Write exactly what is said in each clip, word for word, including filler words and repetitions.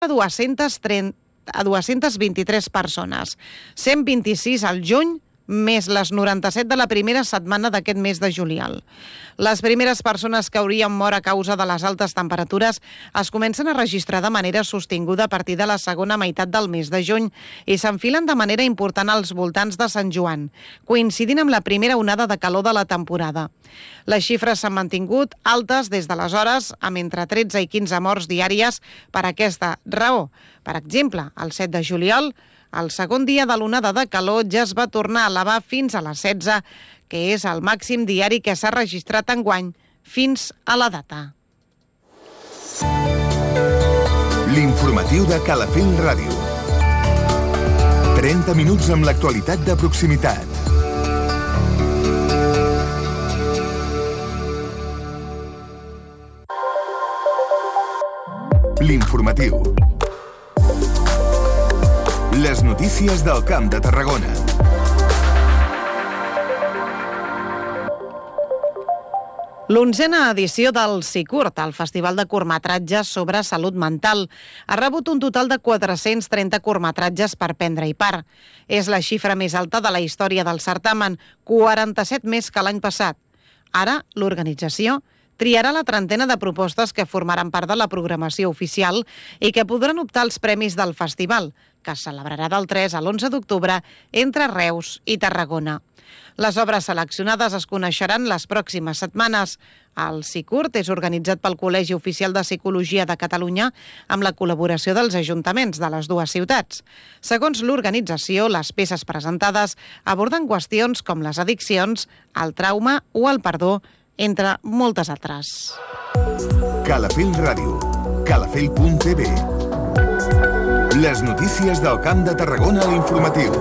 a dues-centes trenta a dues-centes vint-i-tres persones, cent vint-i-sis al juny, més les noranta-set de la primera setmana d'aquest mes de juliol. Les primeres persones que haurien mort a causa de les altes temperatures es comencen a registrar de manera sostinguda a partir de la segona meitat del mes de juny i s'enfilen de manera important als voltants de Sant Joan, coincidint amb la primera onada de calor de la temporada. Les xifres s'han mantingut altes des d'aleshores, amb entre tretze i quinze morts diàries per aquesta raó. Per exemple, el set de juliol, el segon dia de l'onada de calor ja es va tornar a elevar fins a les setze, que és el màxim diari que s'ha registrat enguany fins a la data. L'informatiu de Calafell Ràdio. trenta minuts amb l'actualitat de proximitat. L'informatiu. Les notícies del Camp de Tarragona. L'onzena edició del SICURT, el Festival de Curtmetratges sobre Salut Mental, ha rebut un total de quatre-cents trenta curtmetratges per prendre-hi part. És la xifra més alta de la història del certamen, quaranta-set més que l'any passat. Ara, l'organització triarà la trentena de propostes que formaran part de la programació oficial i que podran optar als premis del festival, que es celebrarà del tres a l'onze d'octubre entre Reus i Tarragona. Les obres seleccionades es coneixeran les pròximes setmanes. El SICURT és organitzat pel Col·legi Oficial de Psicologia de Catalunya amb la col·laboració dels ajuntaments de les dues ciutats. Segons l'organització, les peces presentades aborden qüestions com les addiccions, el trauma o el perdó, entre moltes altres. Calafell Ràdio. calafell punt t v. Les notícies del Camp de Tarragona a l'informatiu.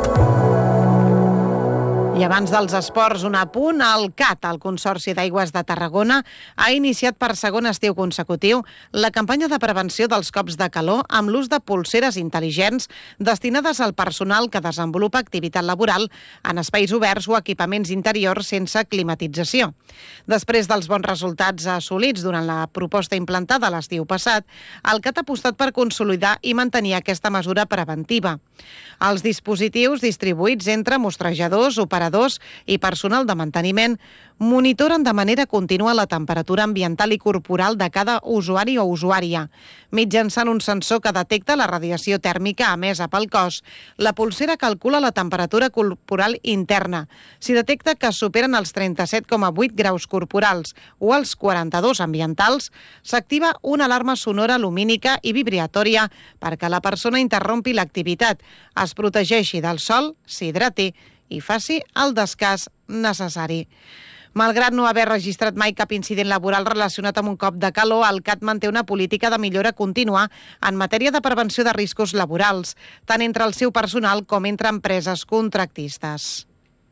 I abans dels esports, un apunt, el CAT, el Consorci d'Aigües de Tarragona, ha iniciat per segon estiu consecutiu la campanya de prevenció dels cops de calor amb l'ús de polseres intel·ligents destinades al personal que desenvolupa activitat laboral en espais oberts o equipaments interiors sense climatització. Després dels bons resultats assolits durant la proposta implantada l'estiu passat, el CAT ha apostat per consolidar i mantenir aquesta mesura preventiva. Els dispositius distribuïts entre mostrejadors, operadors i personal de manteniment monitoren de manera contínua la temperatura ambiental i corporal de cada usuari o usuària. Mitjançant un sensor que detecta la radiació tèrmica emesa pel cos, la polsera calcula la temperatura corporal interna. Si detecta que superen els trenta-set coma vuit graus corporals o els quaranta-dos ambientals, s'activa una alarma sonora lumínica i vibratòria perquè la persona interrompi l'activitat, es protegeixi del sol, s'hidrati i faci el descans necessari. Malgrat no haver registrat mai cap incident laboral relacionat amb un cop de calor, el CAT manté una política de millora contínua en matèria de prevenció de riscos laborals, tant entre el seu personal com entre empreses contractistes.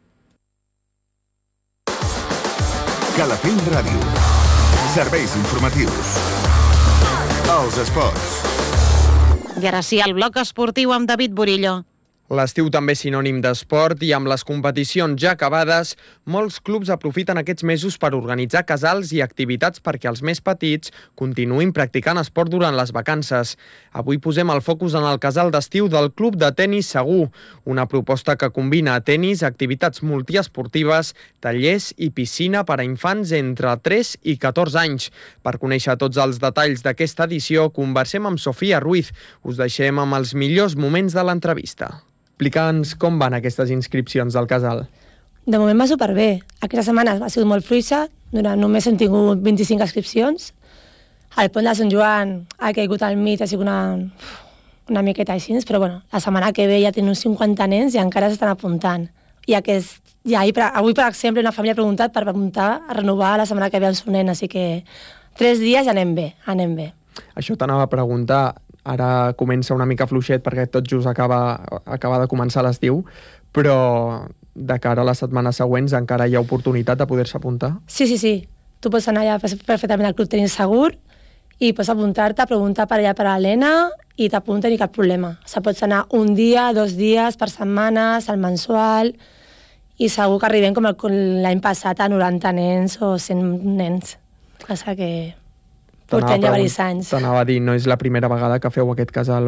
Calafell Ràdio. Serveis informatius. Els esports. I ara sí, el bloc esportiu amb David Burillo. L'estiu també és sinònim d'esport i amb les competicions ja acabades, molts clubs aprofiten aquests mesos per organitzar casals i activitats perquè els més petits continuïn practicant esport durant les vacances. Avui posem el focus en el casal d'estiu del Club de Tenis Segur, una proposta que combina tenis, activitats multiesportives, tallers i piscina per a infants entre tres i catorze anys. Per conèixer tots els detalls d'aquesta edició, conversem amb Sofia Ruiz. Us deixem amb els millors moments de l'entrevista. Explica'ns com van aquestes inscripcions del casal. De moment va superbé. Aquesta setmana ha sigut molt fluixa. Durant només hem tingut vint-i-cinc inscripcions. El pont de Sant Joan ha caigut al mig, ha sigut una, una miqueta així, però bueno, la setmana que ve ja tenen uns cinquanta nens i encara s'estan apuntant. I aquest, ja, avui, per exemple, una família ha preguntat per apuntar a renovar la setmana que ve el seu nen, així que tres dies ja anem bé, anem bé. Això t'anava a preguntar. Ara comença una mica fluixet perquè tot just acaba, acaba de començar l'estiu, però de cara a les setmanes següents encara hi ha oportunitat de poder-se apuntar? Sí, sí, sí. Tu pots anar allà perfectament al Club Tenis Segur i pots apuntar-te, preguntar per allà per a l'Helena i t'apunten i cap problema. O sigui, pots anar un dia, dos dies per setmanes, al mensual, i segur que arribem com l'any passat a noranta nens o cent nens. O sigui que Portem ja diversos anys. T'anava a dir, no és la primera vegada que feu aquest casal